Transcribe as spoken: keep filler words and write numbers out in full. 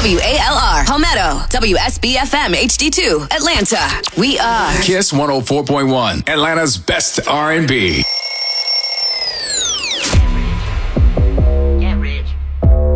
W A L R, Palmetto, W S B F M H D two, Atlanta. We are Kiss one oh four point one, Atlanta's best R and B.